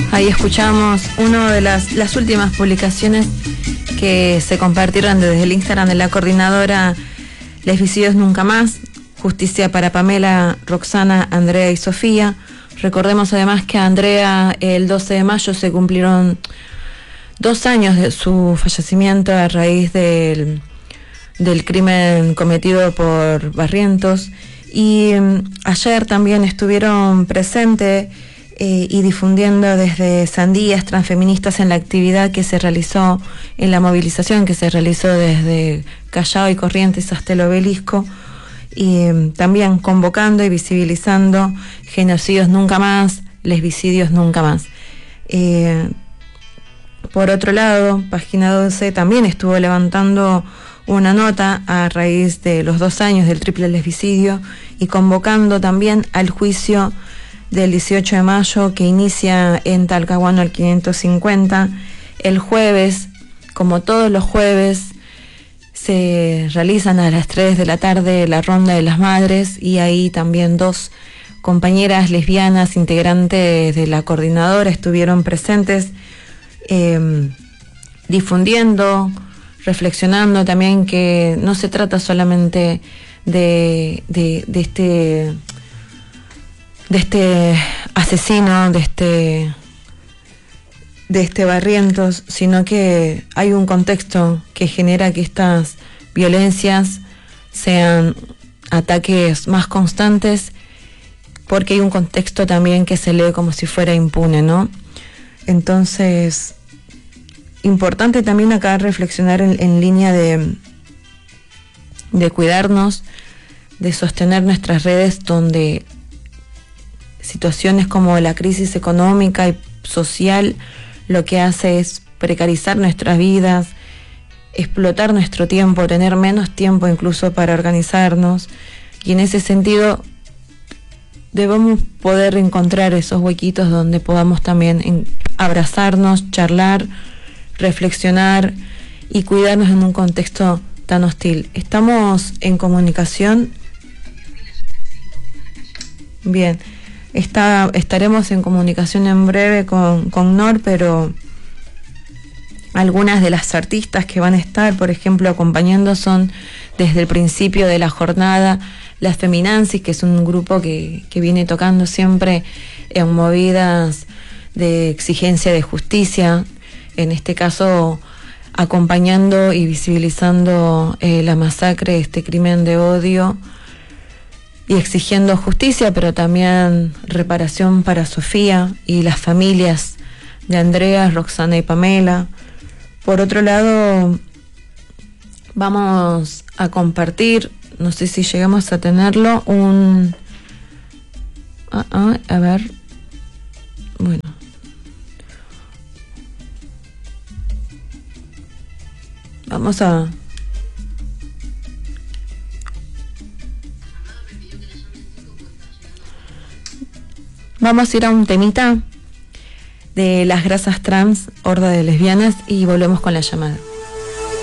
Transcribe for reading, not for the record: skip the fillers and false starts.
Ahí escuchamos una de las últimas publicaciones que se compartieron desde el Instagram de la coordinadora Lesbicidios Nunca Más, Justicia para Pamela, Roxana, Andrea y Sofía. Recordemos además que a Andrea el 12 de mayo se cumplieron 2 años de su fallecimiento a raíz del crimen cometido por Barrientos, y ayer también estuvieron presentes y difundiendo desde Sandías Transfeministas en la actividad que se realizó, en la movilización que se realizó desde Callao y Corrientes hasta el Obelisco, y también convocando y visibilizando genocidios nunca más, lesbicidios nunca más. Por otro lado, Página 12 también estuvo levantando una nota a raíz de los 2 años del triple lesbicidio y convocando también al juicio del 18 de mayo que inicia en Talcahuano al 550. El jueves, como todos los jueves, se realizan a las 3 de la tarde la Ronda de las Madres, y ahí también 2 compañeras lesbianas integrantes de la coordinadora estuvieron presentes, difundiendo, reflexionando también que no se trata solamente de este asesino, de este Barrientos, sino que hay un contexto que genera que estas violencias sean ataques más constantes, porque hay un contexto también que se lee como si fuera impune, ¿no? Entonces, importante también acá reflexionar en línea de cuidarnos, de sostener nuestras redes, donde situaciones como la crisis económica y social lo que hace es precarizar nuestras vidas, explotar nuestro tiempo, tener menos tiempo incluso para organizarnos, y en ese sentido debemos poder encontrar esos huequitos donde podamos también abrazarnos, charlar, reflexionar y cuidarnos en un contexto tan hostil. ¿Estamos en comunicación? Bien, estaremos en comunicación en breve con Nor, pero algunas de las artistas que van a estar, por ejemplo, acompañando son desde el principio de la jornada Las Feminancis, que es un grupo que viene tocando siempre en movidas de exigencia de justicia, en este caso acompañando y visibilizando la masacre, este crimen de odio, y exigiendo justicia, pero también reparación para Sofía y las familias de Andrea, Roxana y Pamela. Por otro lado, vamos a compartir, no sé si llegamos a tenerlo, a ver, bueno. Vamos a ir a un temita de Las Grasas Trans, Horda de Lesbianas, y volvemos con la llamada.